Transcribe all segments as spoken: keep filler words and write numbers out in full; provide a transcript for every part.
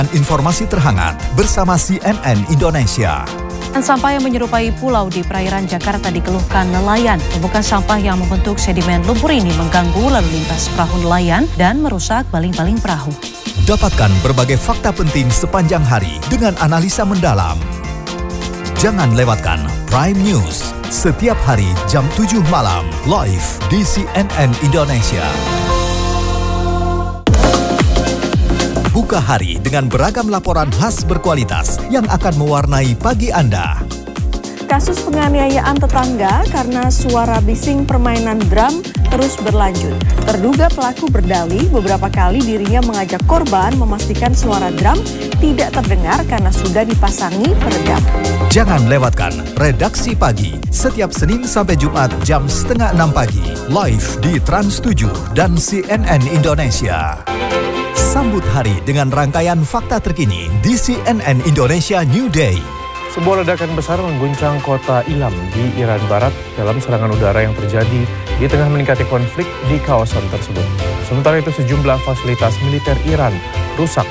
Informasi terhangat bersama C N N Indonesia. Sampah yang menyerupai pulau di perairan Jakarta dikeluhkan nelayan. Tumpukan sampah yang membentuk sedimen lumpur ini mengganggu lalu lintas perahu nelayan dan merusak baling-baling perahu. Dapatkan berbagai fakta penting sepanjang hari dengan analisa mendalam. Jangan lewatkan Prime News setiap hari jam tujuh malam live di C N N Indonesia. Buka hari dengan beragam laporan khas berkualitas yang akan mewarnai pagi Anda. Kasus penganiayaan tetangga karena suara bising permainan drum terus berlanjut. Terduga pelaku berdalih beberapa kali dirinya mengajak korban memastikan suara drum tidak terdengar karena sudah dipasangi peredam. Jangan lewatkan Redaksi Pagi setiap Senin sampai Jumat jam setengah enam pagi live di Trans tujuh dan C N N Indonesia. Sambut hari dengan rangkaian fakta terkini di C N N Indonesia New Day. Sebuah ledakan besar mengguncang kota Ilam di Iran Barat dalam serangan udara yang terjadi di tengah meningkatnya konflik di kawasan tersebut. Sementara itu sejumlah fasilitas militer Iran rusak.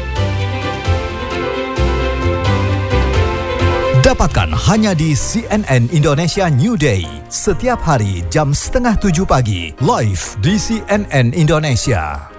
Dapatkan hanya di C N N Indonesia New Day setiap hari jam setengah tujuh pagi live di C N N Indonesia.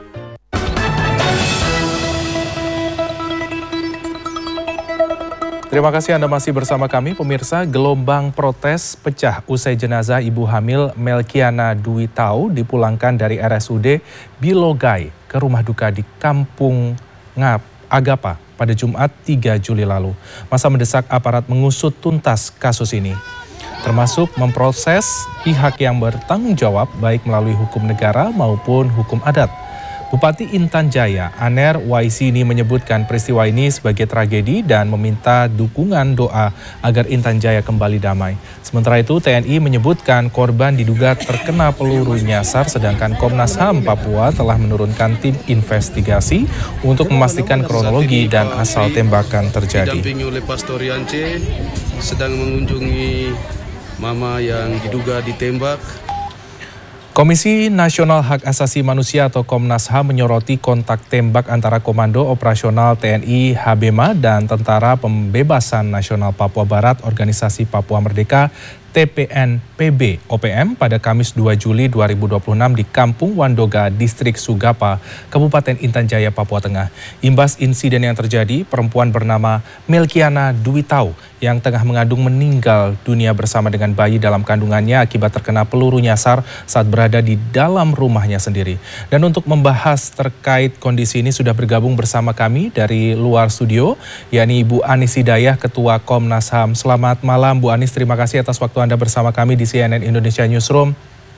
Terima kasih Anda masih bersama kami, pemirsa. Gelombang protes pecah usai jenazah ibu hamil Melkiana Dwi Tau dipulangkan dari R S U D Bilogai ke rumah duka di Kampung Ngap, Agapa pada Jumat tiga Juli lalu. Masa mendesak aparat mengusut tuntas kasus ini, termasuk memproses pihak yang bertanggung jawab baik melalui hukum negara maupun hukum adat. Bupati Intan Jaya, Aner Waisini menyebutkan peristiwa ini sebagai tragedi dan meminta dukungan doa agar Intan Jaya kembali damai. Sementara itu, T N I menyebutkan korban diduga terkena peluru nyasar, sedangkan Komnas H A M Papua telah menurunkan tim investigasi untuk memastikan kronologi dan asal tembakan terjadi. Didampingi oleh Pastor Yance, sedang mengunjungi mama yang diduga ditembak. Komisi Nasional Hak Asasi Manusia atau Komnas H A M menyoroti kontak tembak antara Komando Operasional T N I H B M A dan Tentara Pembebasan Nasional Papua Barat Organisasi Papua Merdeka T P N P B O P M pada Kamis dua Juli dua ribu dua puluh enam di Kampung Wandoga, Distrik Sugapa, Kabupaten Intan Jaya, Papua Tengah. Imbas insiden yang terjadi, perempuan bernama Melkiana Dwi Tau yang tengah mengandung meninggal dunia bersama dengan bayi dalam kandungannya akibat terkena peluru nyasar saat berada di dalam rumahnya sendiri. Dan untuk membahas terkait kondisi ini sudah bergabung bersama kami dari luar studio, yakni Ibu Anis Hidayah, Ketua Komnas H A M. Selamat malam Bu Anis, terima kasih atas waktu Anda bersama kami di C N N Indonesia Newsroom.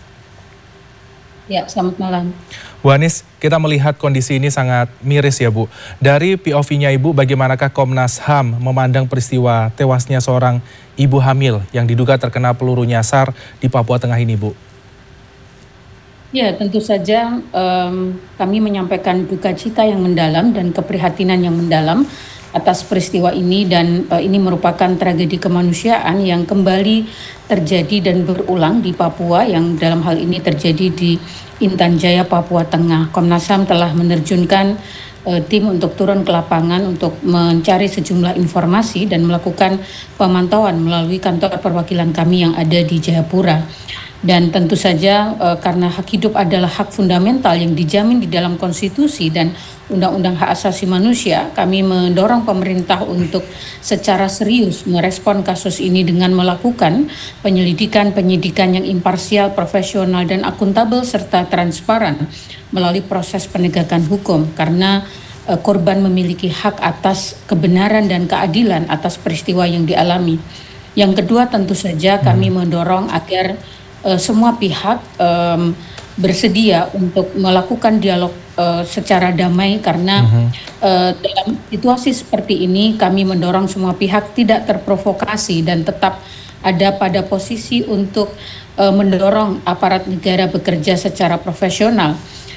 Ya, selamat malam. Bu Anis, kita melihat kondisi ini sangat miris ya Bu. Dari P O V-nya Ibu, bagaimanakah Komnas H A M memandang peristiwa tewasnya seorang ibu hamil yang diduga terkena peluru nyasar di Papua Tengah ini Bu? Ya, tentu saja um, kami menyampaikan duka cita yang mendalam dan keprihatinan yang mendalam atas peristiwa ini, dan uh, ini merupakan tragedi kemanusiaan yang kembali terjadi dan berulang di Papua, yang dalam hal ini terjadi di Intan Jaya, Papua Tengah. Komnas H A M telah menerjunkan uh, tim untuk turun ke lapangan untuk mencari sejumlah informasi dan melakukan pemantauan melalui kantor perwakilan kami yang ada di Jayapura. Dan tentu saja uh, karena hak hidup adalah hak fundamental yang dijamin di dalam konstitusi dan Undang-Undang Hak Asasi Manusia, kami mendorong pemerintah untuk secara serius merespon kasus ini dengan melakukan penyelidikan-penyidikan yang imparsial, profesional, dan akuntabel serta transparan melalui proses penegakan hukum, karena uh, korban memiliki hak atas kebenaran dan keadilan atas peristiwa yang dialami. Yang kedua, tentu saja kami mendorong agar Uh, semua pihak um, bersedia untuk melakukan dialog uh, secara damai, karena uh-huh. uh, dalam situasi seperti ini kami mendorong semua pihak tidak terprovokasi dan tetap ada pada posisi untuk uh, mendorong aparat negara bekerja secara profesional.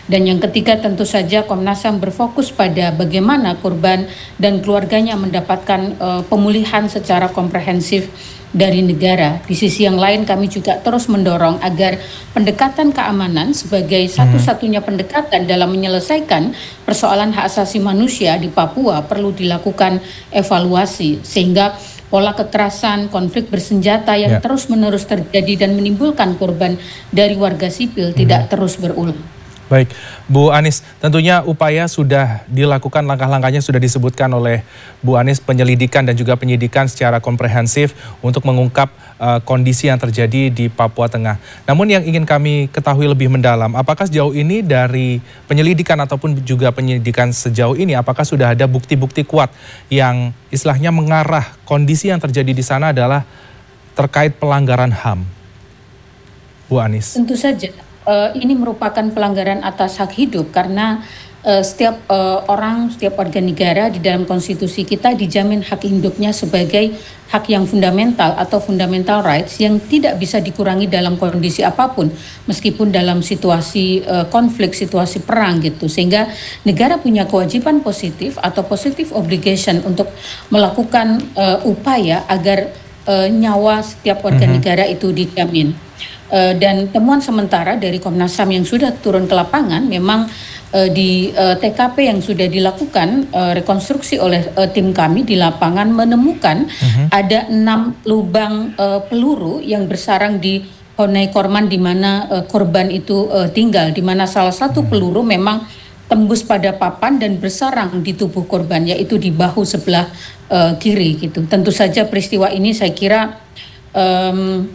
Dan yang ketiga tentu saja Komnas H A M berfokus pada bagaimana korban dan keluarganya mendapatkan uh, pemulihan secara komprehensif dari negara. Di sisi yang lain kami juga terus mendorong agar pendekatan keamanan sebagai satu-satunya pendekatan dalam menyelesaikan persoalan hak asasi manusia di Papua perlu dilakukan evaluasi sehingga pola kekerasan, konflik bersenjata yang ya. terus-menerus terjadi dan menimbulkan korban dari warga sipil hmm. tidak terus berulang. Baik, Bu Anies, tentunya upaya sudah dilakukan, langkah-langkahnya sudah disebutkan oleh Bu Anies, penyelidikan dan juga penyidikan secara komprehensif untuk mengungkap uh, kondisi yang terjadi di Papua Tengah. Namun yang ingin kami ketahui lebih mendalam, apakah sejauh ini dari penyelidikan ataupun juga penyidikan sejauh ini, apakah sudah ada bukti-bukti kuat yang istilahnya mengarah kondisi yang terjadi di sana adalah terkait pelanggaran H A M? Bu Anies. Tentu saja. Uh, ini merupakan pelanggaran atas hak hidup karena uh, setiap uh, orang, setiap warga negara di dalam konstitusi kita dijamin hak hidupnya sebagai hak yang fundamental atau fundamental rights yang tidak bisa dikurangi dalam kondisi apapun meskipun dalam situasi uh, konflik, situasi perang gitu. Sehingga negara punya kewajiban positif atau positive obligation untuk melakukan uh, upaya agar uh, nyawa setiap warga mm-hmm. negara itu dijamin. Uh, dan temuan sementara dari Komnas H A M yang sudah turun ke lapangan memang uh, di uh, T K P yang sudah dilakukan uh, rekonstruksi oleh uh, tim kami di lapangan menemukan uh-huh. ada enam lubang uh, peluru yang bersarang di Honai Korman di mana uh, korban itu uh, tinggal, di mana salah satu uh-huh. peluru memang tembus pada papan dan bersarang di tubuh korban, yaitu di bahu sebelah uh, kiri gitu. Tentu saja peristiwa ini saya kira um,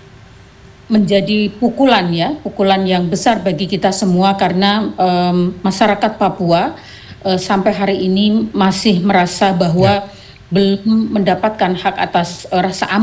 menjadi pukulan ya, pukulan yang besar bagi kita semua karena um, masyarakat Papua uh, sampai hari ini masih merasa bahwa ya. belum mendapatkan hak atas uh, rasa aman